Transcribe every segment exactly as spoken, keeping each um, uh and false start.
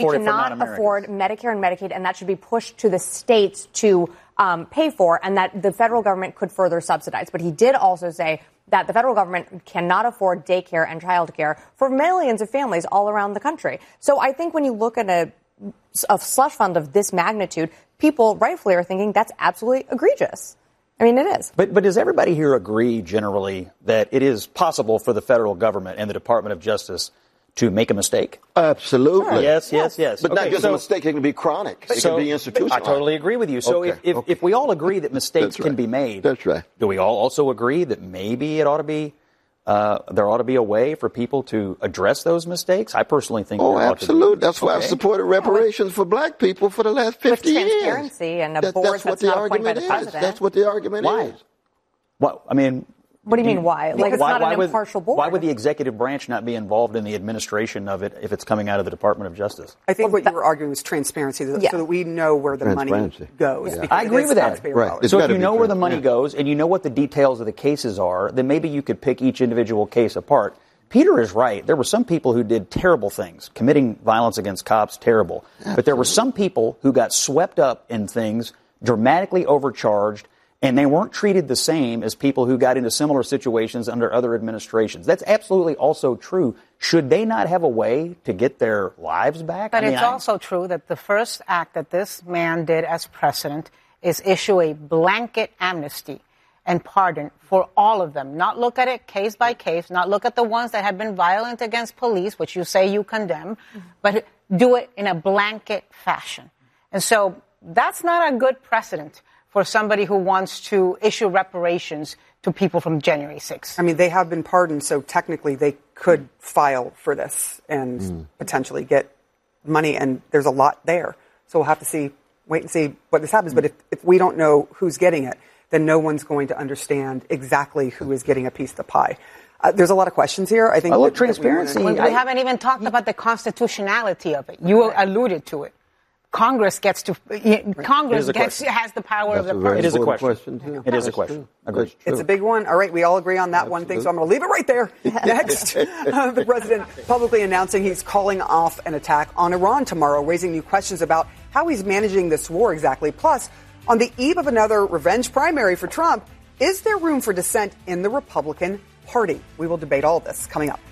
You cannot afford Medicare and Medicaid, and that should be pushed to the states to um, pay for, and that the federal government could further subsidize. But he did also say that the federal government cannot afford daycare and childcare for millions of families all around the country. So I think when you look at a, a slush fund of this magnitude, people rightfully are thinking that's absolutely egregious. I mean, it is. But but does everybody here agree generally that it is possible for the federal government and the Department of Justice to make a mistake? Absolutely. Sure. Yes, yes, yes. But okay, not just so, a mistake. It can be chronic. It so, can be institutionalized. I totally agree with you. So okay, if, if, okay. if we all agree that mistakes right. can be made, that's right. Do we all also agree that maybe it ought to be uh, there ought to be a way for people to address those mistakes? I personally think. Oh, there ought absolutely. To be. That's why okay. I've supported reparations yeah, with, for black people for the last fifty with years. Transparency and a that, board that's, that's, that's not appointed by the is. president. That's what the argument why? is. Well, I mean. What do you mean, why? Like, it's why, not why an would, impartial board. Why would the executive branch not be involved in the administration of it if it's coming out of the Department of Justice? I think well, what that, you were arguing was transparency, so yeah. that we know where the money goes. Yeah. I agree with that. Right. So if you know where the money goes and you know what the details of the cases are, then maybe you could pick each individual case apart. Peter is right. There were some people who did terrible things, committing violence against cops, terrible. Absolutely. But there were some people who got swept up in things, dramatically overcharged, and they weren't treated the same as people who got into similar situations under other administrations. That's absolutely also true. Should they not have a way to get their lives back? But I mean, it's I, also true that the first act that this man did as president is issue a blanket amnesty and pardon for all of them. Not look at it case by case, not look at the ones that have been violent against police, which you say you condemn, mm-hmm. but do it in a blanket fashion. And so that's not a good precedent for somebody who wants to issue reparations to people from January sixth. I mean, they have been pardoned, so technically they could file for this and mm. potentially get money, and there's a lot there. So we'll have to see, wait and see what this happens. Mm. But if, if we don't know who's getting it, then no one's going to understand exactly who is getting a piece of the pie. Uh, there's a lot of questions here. I think. I love that, transparency. That we, we I, haven't even talked about the constitutionality of it. You alluded to it. Congress gets to. Congress gets has the power That's of the purse. It is a question. question It is a question. Agreed. It's a big one. All right, we all agree on that Absolutely. one thing, so I'm going to leave it right there. Next, uh, the president publicly announcing he's calling off an attack on Iran tomorrow, raising new questions about how he's managing this war exactly. Plus, on the eve of another revenge primary for Trump, is there room for dissent in the Republican Party? We will debate all of this coming up.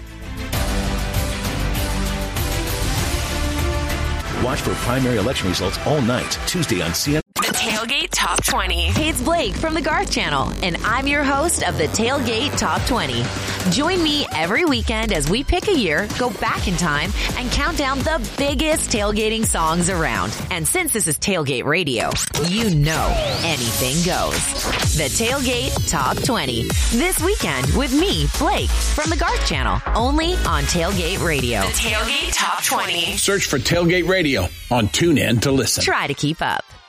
Watch for primary election results all night, Tuesday on C N N. The Tailgate Top twenty. Hey, it's Blake from the Garth Channel, and I'm your host of the Tailgate Top twenty. Join me every weekend as we pick a year, go back in time, and count down the biggest tailgating songs around. And since this is Tailgate Radio, you know anything goes. The Tailgate Top twenty. This weekend with me, Blake, from the Garth Channel, only on Tailgate Radio. The Tailgate Top twenty. Search for Tailgate Radio on TuneIn to listen. Try to keep up.